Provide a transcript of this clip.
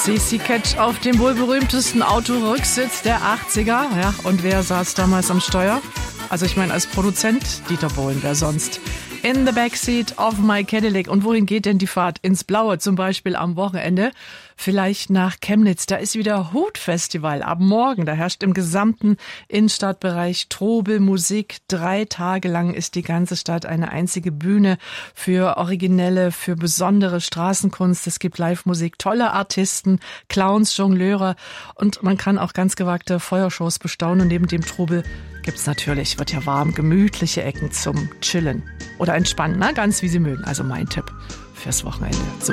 CC Catch auf dem wohl berühmtesten Autorücksitz der 80er. Ja, und wer saß damals am Steuer? Also ich meine als Produzent Dieter Bohlen, wer sonst? In the backseat of my Cadillac. Und wohin geht denn die Fahrt? Ins Blaue, zum Beispiel am Wochenende. Vielleicht nach Chemnitz. Da ist wieder Hut-Festival ab morgen. Da herrscht im gesamten Innenstadtbereich Trubelmusik. 3 Tage lang ist die ganze Stadt eine einzige Bühne für originelle, für besondere Straßenkunst. Es gibt Live-Musik, tolle Artisten, Clowns, Jongleure und man kann auch ganz gewagte Feuershows bestaunen. Und neben dem Trubel gibt's natürlich, wird ja warm, gemütliche Ecken zum Chillen oder entspannen, ne? Ganz wie Sie mögen. Also mein Tipp fürs Wochenende. So.